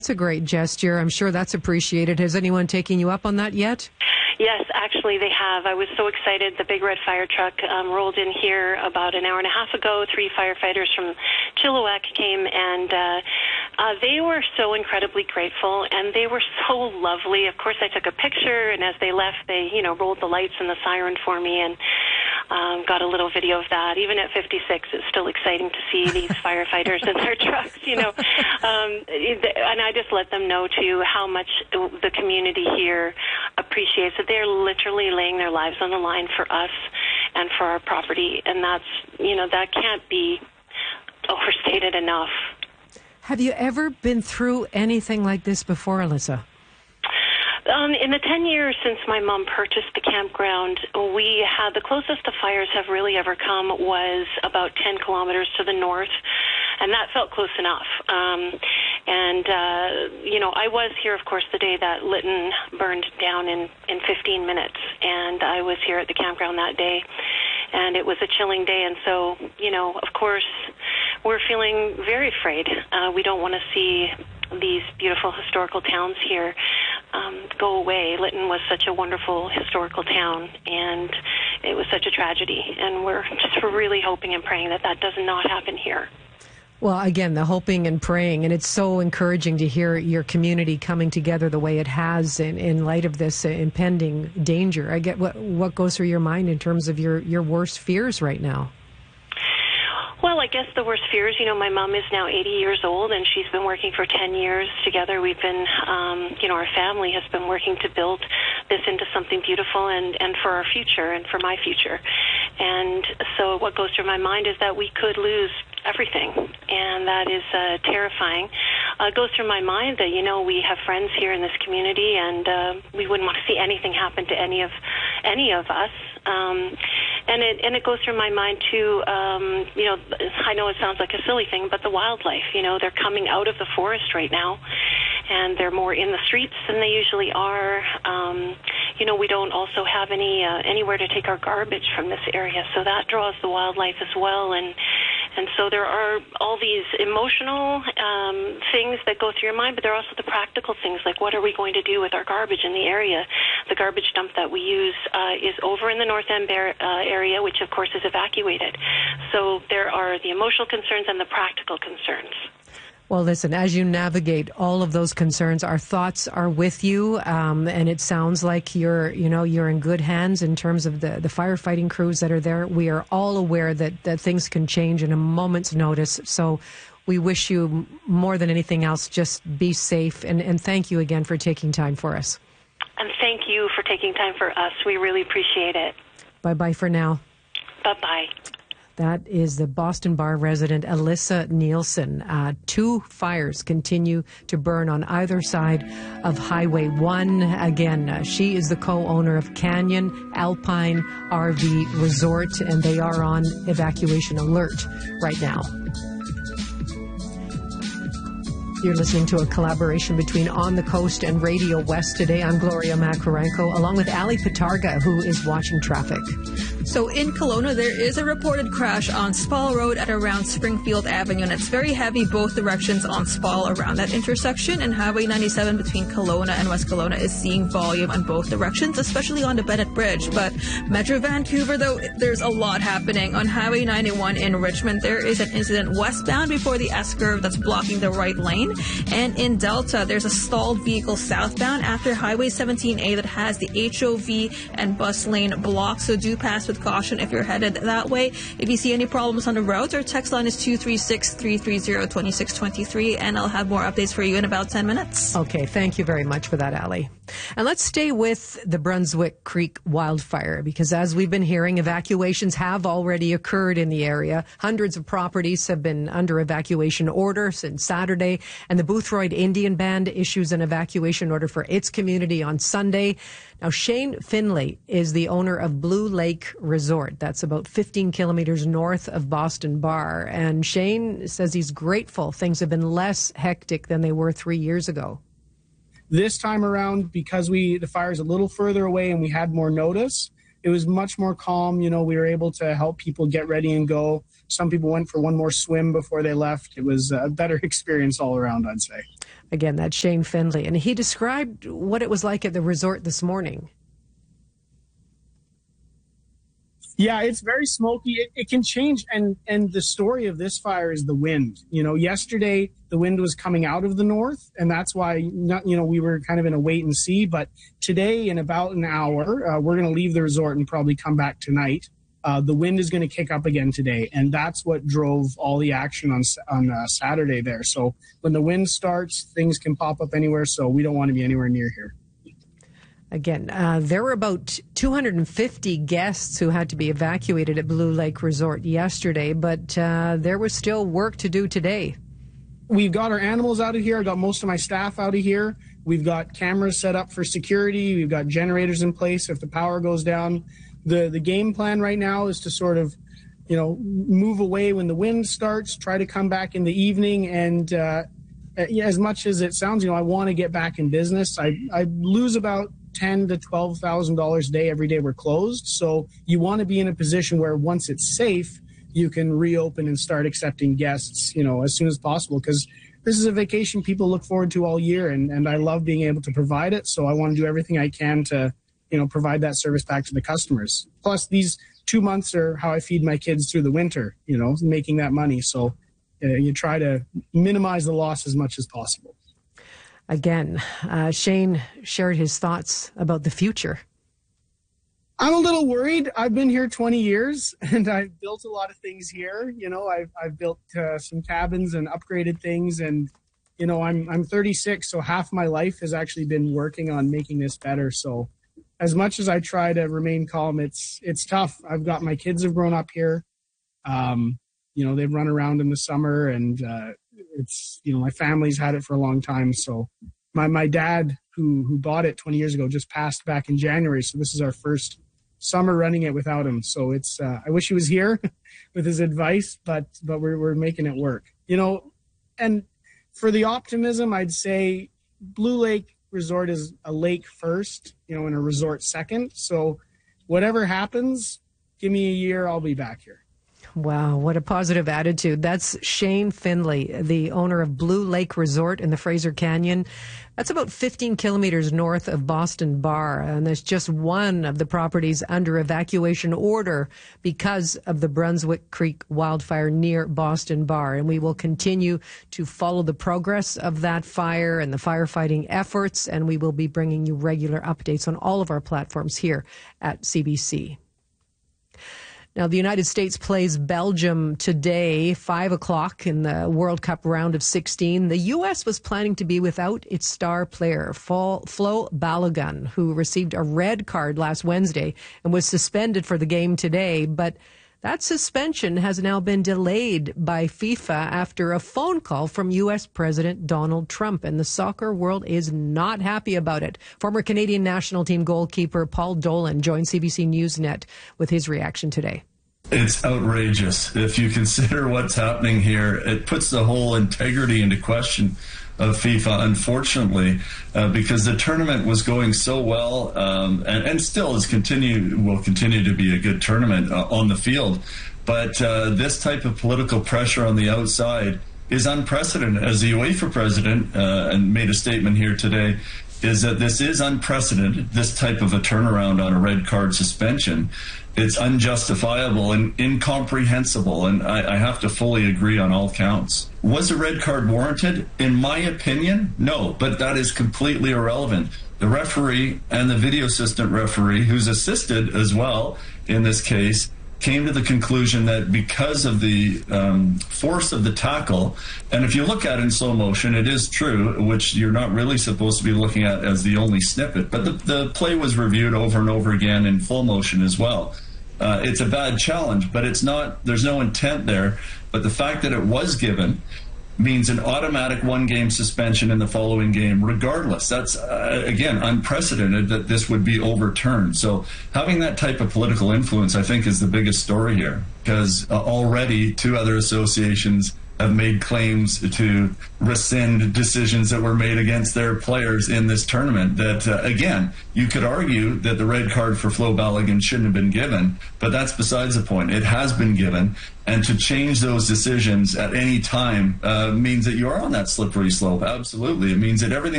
It's a great gesture. I'm sure that's appreciated. Has anyone taken you up on that yet? Yes, actually they have. I was so excited. The big red fire truck rolled in here about an hour and a half ago. 3 firefighters from Chilliwack came, and they were so incredibly grateful, and they were so lovely. Of course, I took a picture, and as they left, they, rolled the lights and the siren for me, and got a little video of that. Even at 56, it's still exciting to see these firefighters in their trucks, and I just let them know, too, how much the community here appreciates it. They're literally laying their lives on the line for us and for our property, and that's, that can't be overstated enough. Have you ever been through anything like this before, Alyssa? In the 10 years since my mom purchased the campground, we had the closest the fires have really ever come was about 10 kilometers to the north, and that felt close enough. I was here, of course, the day that Lytton burned down in 15 minutes, and I was here at the campground that day, and it was a chilling day, and so, of course, we're feeling very afraid. We don't want to see these beautiful historical towns here go away. Lytton was such a wonderful historical town, and it was such a tragedy, and we're just really hoping and praying that does not happen here. Well, again, the hoping and praying, and it's so encouraging to hear your community coming together the way it has in light of this impending danger. I get what goes through your mind in terms of your worst fears right now. Well, I guess the worst fears, my mom is now 80 years old, and she's been working for 10 years together. We've been, our family has been working to build this into something beautiful and for our future and for my future. And so what goes through my mind is that we could lose everything, and that is terrifying. It goes through my mind that, we have friends here in this community, and we wouldn't want to see anything happen to any of us. And it goes through my mind too. I know it sounds like a silly thing, but the wildlife. They're coming out of the forest right now, and they're more in the streets than they usually are. We don't also have anywhere to take our garbage from this area, so that draws the wildlife as well. And so there are all these emotional things that go through your mind, but there are also the practical things, like what are we going to do with our garbage in the area? The garbage dump that we use is over in the North End area, which of course is evacuated. So there are the emotional concerns and the practical concerns. Well, listen, as you navigate all of those concerns, our thoughts are with you, and it sounds like you're in good hands in terms of the firefighting crews that are there. We are all aware that things can change in a moment's notice, so we wish you more than anything else, just be safe, and thank you again for taking time for us. And thank you for taking time for us. We really appreciate it. Bye-bye for now. Bye-bye. That is the Boston Bar resident, Alyssa Nielsen. 2 fires continue to burn on either side of Highway 1. Again, she is the co-owner of Canyon Alpine RV Resort, and they are on evacuation alert right now. You're listening to a collaboration between On the Coast and Radio West today. I'm Gloria Makarenko, along with Ali Patarga, who is watching traffic. So in Kelowna, there is a reported crash on Spall Road at around Springfield Avenue, and it's very heavy both directions on Spall around that intersection. And Highway 97 between Kelowna and West Kelowna is seeing volume on both directions, especially on the Bennett Bridge. But Metro Vancouver, though, there's a lot happening. On Highway 91 in Richmond, there is an incident westbound before the S-curve that's blocking the right lane. And in Delta, there's a stalled vehicle southbound after Highway 17A that has the HOV and bus lane blocked. So do pass with caution if you're headed that way. If you see any problems on the roads, our text line is 236-330-2623, and I'll have more updates for you in about 10 minutes. Okay, thank you very much for that, Ali. And let's stay with the Brunswick Creek wildfire, because as we've been hearing, evacuations have already occurred in the area. Hundreds of properties have been under evacuation order since Saturday, and the Boothroyd Indian Band issues an evacuation order for its community on Sunday. Now, Shane Finlay is the owner of Blue Lake Resort. That's about 15 kilometers north of Boston Bar. And Shane says he's grateful things have been less hectic than they were 3 years ago. This time around, because the fire's a little further away and we had more notice, it was much more calm. We were able to help people get ready and go. Some people went for one more swim before they left. It was a better experience all around, I'd say. Again, that's Shane Finley. And he described what it was like at the resort this morning. Yeah, it's very smoky. It can change. And the story of this fire is the wind. Yesterday the wind was coming out of the north, and that's why, we were kind of in a wait and see. But today, in about an hour, we're going to leave the resort and probably come back tonight. The wind is going to kick up again today, and that's what drove all the action on Saturday there. So when the wind starts, things can pop up anywhere, so we don't want to be anywhere near here. Again, there were about 250 guests who had to be evacuated at Blue Lake Resort yesterday, but there was still work to do today. We've got our animals out of here. I got most of my staff out of here. We've got cameras set up for security. We've got generators in place if the power goes down. The game plan right now is to sort of, move away when the wind starts, try to come back in the evening. And as much as it sounds, I want to get back in business. I lose about $10,000 to $12,000 a day every day we're closed. So you want to be in a position where once it's safe, you can reopen and start accepting guests, as soon as possible, because this is a vacation people look forward to all year. And I love being able to provide it. So I want to do everything I can to, provide that service back to the customers. Plus, these 2 months are how I feed my kids through the winter, making that money. So you try to minimize the loss as much as possible. Again, Shane shared his thoughts about the future. I'm a little worried. I've been here 20 years and I've built a lot of things here. I've built some cabins and upgraded things, and I'm 36, so half my life has actually been working on making this better. So as much as I try to remain calm, it's tough. I've got my kids have grown up here. They've run around in the summer, and my family's had it for a long time. So my dad, who bought it 20 years ago, just passed back in January. So this is our first summer running it without him. So it's I wish he was here with his advice, but we're making it work. And for the optimism, I'd say Blue Lake Resort is a lake first, and a resort second. So whatever happens, give me a year, I'll be back here. Wow, what a positive attitude. That's Shane Finley, the owner of Blue Lake Resort in the Fraser Canyon. That's about 15 kilometers north of Boston Bar, and there's just one of the properties under evacuation order because of the Brunswick Creek wildfire near Boston Bar. And we will continue to follow the progress of that fire and the firefighting efforts, and we will be bringing you regular updates on all of our platforms here at CBC. Now, the United States plays Belgium today, 5 o'clock in the World Cup round of 16. The U.S. was planning to be without its star player, Flo Balogun, who received a red card last Wednesday and was suspended for the game today. But that suspension has now been delayed by FIFA after a phone call from U.S. President Donald Trump, and the soccer world is not happy about it. Former Canadian national team goalkeeper Paul Dolan joined CBC Newsnet with his reaction today. It's outrageous. If you consider what's happening here, it puts the whole integrity into question of FIFA, unfortunately, because the tournament was going so well, and still will continue to be a good tournament on the field. But this type of political pressure on the outside is unprecedented. As the UEFA president and made a statement here today, is that this is unprecedented, this type of a turnaround on a red card suspension. It's unjustifiable and incomprehensible, and I have to fully agree on all counts. Was a red card warranted? In my opinion, no, but that is completely irrelevant. The referee and the video assistant referee, who's assisted as well in this case, came to the conclusion that because of the force of the tackle, and if you look at it in slow motion, it is true, which you're not really supposed to be looking at as the only snippet, but the play was reviewed over and over again in full motion as well. It's a bad challenge, but it's not. There's no intent there. But the fact that it was given means an automatic one-game suspension in the following game, regardless. That's, again, unprecedented that this would be overturned. So having that type of political influence, I think, is the biggest story here, because already two other associations have made claims to rescind decisions that were made against their players in this tournament. That, again, you could argue that the red card for Flo Balogun shouldn't have been given, but that's besides the point. It has been given, and to change those decisions at any time means that you are on that slippery slope. Absolutely. It means that everything